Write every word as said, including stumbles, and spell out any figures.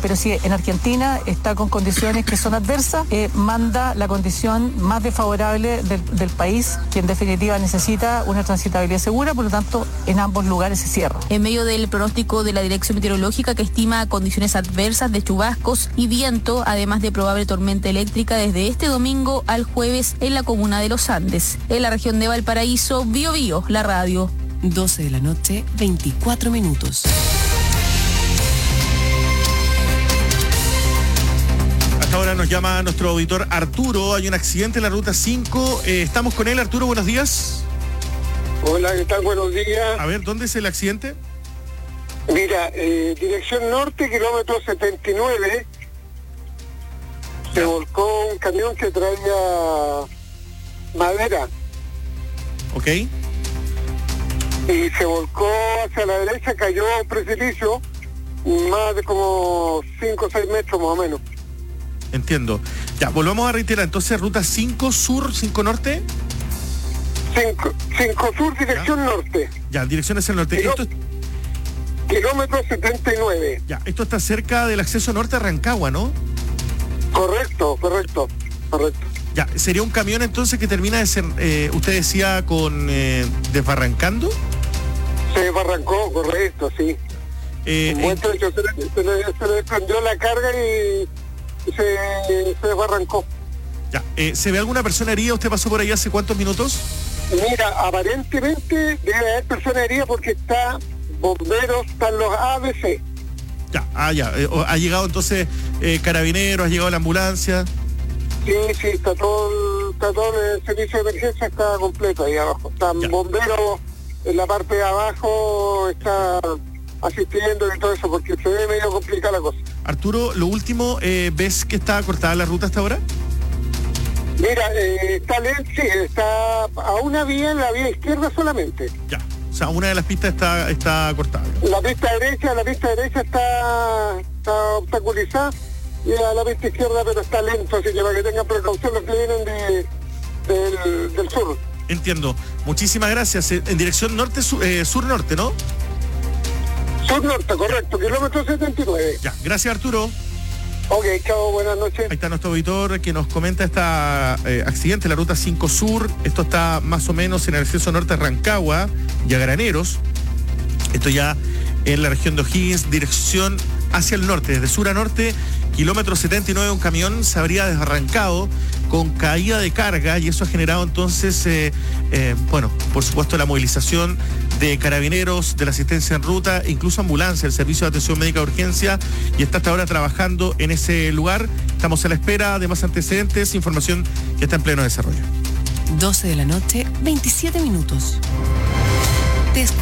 pero si en Argentina está con condiciones que son adversas, eh, manda la condición más desfavorable del, del país, que en definitiva necesita una transitabilidad segura, por lo tanto en ambos lugares se cierra. En medio del pronóstico de la Dirección Meteorológica, que estima condiciones adversas de chubascos y viento, además de probable tormenta eléctrica desde este domingo al jueves en la comuna de Los Andes. En la región de Valparaíso, Biobío, la radio. doce de la noche, veinticuatro minutos. Hasta ahora nos llama nuestro auditor Arturo. Hay un accidente en la ruta cinco. Eh, estamos con él. Arturo, buenos días. Hola, ¿qué tal? Buenos días. A ver, ¿dónde es el accidente? Mira, eh, dirección norte, kilómetro setenta y nueve. Se Ya. volcó un camión que traía madera Ok. y se volcó hacia la derecha, cayó a un precipicio, más de como cinco o seis metros más o menos. Entiendo. Ya, volvamos a reiterar. Entonces, ruta cinco sur, cinco norte. cinco sur, dirección Ya. norte, Ya, dirección hacia el norte. Kiló- Esto, kilómetro setenta y nueve. ya, esto está cerca del acceso norte a Rancagua, ¿no? Correcto, correcto, correcto. Ya, sería un camión entonces que termina de ser, eh, usted decía, con eh, desbarrancando. Se barrancó, correcto, sí. Eh, Un en- buen trecho, se, le, se, le, se le desprendió la carga y se, se desbarrancó. ya, eh, ¿se ve alguna persona herida? ¿Usted pasó por ahí hace cuántos minutos? Mira, aparentemente debe haber persona herida porque está bomberos, están los A B C. Ya, ah, ya. eh, o- ha llegado entonces eh, carabineros, ha llegado la ambulancia. Sí, sí, está todo, el, está todo el servicio de emergencia, está completo ahí abajo. Están Ya. bomberos en la parte de abajo, está asistiendo y todo eso, porque se ve medio complicada la cosa. Arturo, lo último, eh, ¿ves que está cortada la ruta hasta ahora? Mira, eh, está lento, sí, está a una vía, en la vía izquierda solamente. Ya. O sea, una de las pistas está, está cortada. La pista derecha, la pista derecha está, está obstaculizada y a la pista izquierda, pero está lento, así que para que tengan precaución los que vienen de, del, del sur. Entiendo. Muchísimas gracias. Eh, En dirección norte, su- eh, sur-norte, ¿no? Sur-norte, correcto, kilómetro setenta y nueve. Ya. Gracias, Arturo. Ok, chao, buenas noches. Ahí está nuestro auditor que nos comenta este accidente en la ruta cinco sur. Esto está más o menos en el acceso norte a Rancagua y a Graneros. Esto ya en la región de O'Higgins, dirección hacia el norte, desde sur a norte, kilómetro setenta y nueve, un camión se habría desarrancado con caída de carga y eso ha generado entonces, eh, eh, bueno, por supuesto la movilización de carabineros, de la asistencia en ruta, incluso ambulancia, el servicio de atención médica de urgencia, y está hasta ahora trabajando en ese lugar. Estamos a la espera de más antecedentes, información que está en pleno desarrollo. doce de la noche, veintisiete minutos. Te escucho.